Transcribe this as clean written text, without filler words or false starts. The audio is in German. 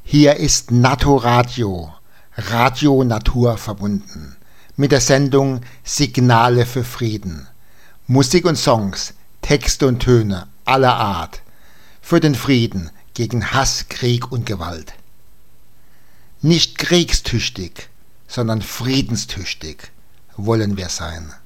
Hier ist Naturadio, Radio Natur verbunden, mit der Sendung Signale für Frieden. Musik und Songs, Texte und Töne aller Art, für den Frieden gegen Hass, Krieg und Gewalt. Nicht kriegstüchtig, sondern friedenstüchtig wollen wir sein.